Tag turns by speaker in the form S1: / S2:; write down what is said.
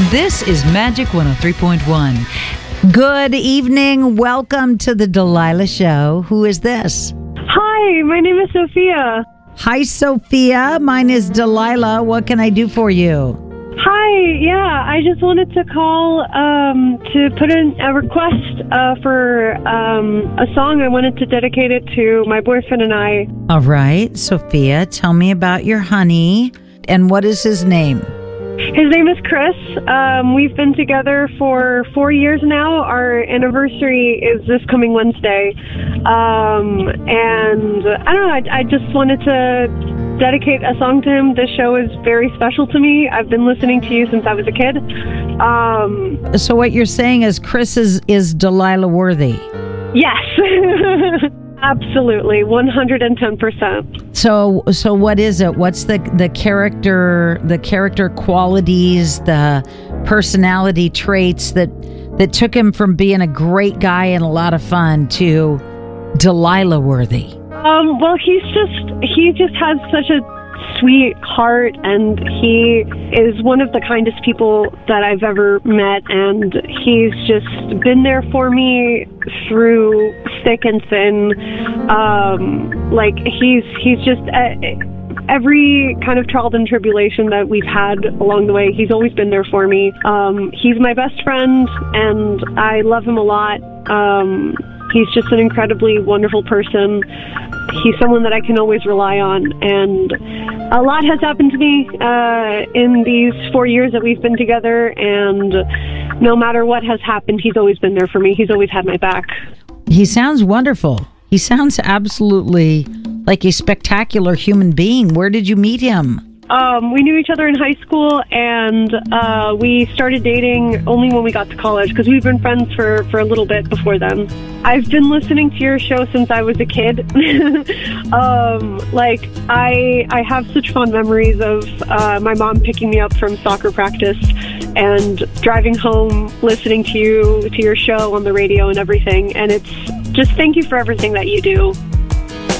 S1: This is Magic 103.1. Good evening. Welcome to the Delilah Show. Who is this?
S2: Hi, my name is Sophia.
S1: Hi, Sophia. Mine is Delilah. What can I do for you?
S2: Hi, yeah, I just wanted to call to put in a request for a song. I wanted to dedicate it to my boyfriend and I.
S1: All right, Sophia, tell me about your honey. And what is his name?
S2: His name is Chris. We've been together for 4 years now. Our anniversary is this coming Wednesday. And I don't know, I just wanted to dedicate a song to him. This show is very special to me. I've been listening to you since I was a kid.
S1: So what you're saying is Chris is Delilah worthy?
S2: Yes. Absolutely, 110%.
S1: So what is it? What's the character qualities, the personality traits that took him from being a great guy and a lot of fun to Delilah worthy?
S2: Well, he just has such a sweet heart, and he is one of the kindest people that I've ever met, and he's just been there for me through thick and thin. He's just every kind of trial and tribulation that we've had along the way, he's always been there for me. He's my best friend, and I love him a lot. He's just an incredibly wonderful person. He's someone that I can always rely on, and a lot has happened to me in these 4 years that we've been together, and no matter what has happened, he's always been there for me. He's always had my back.
S1: He sounds wonderful. He sounds absolutely like a spectacular human being. Where did you meet him?
S2: We knew each other in high school, and we started dating only when we got to college, because we've been friends for a little bit before then. I've been listening to your show since I was a kid. I have such fond memories of my mom picking me up from soccer practice and driving home, listening to your show on the radio and everything. And it's just thank you for everything that you do.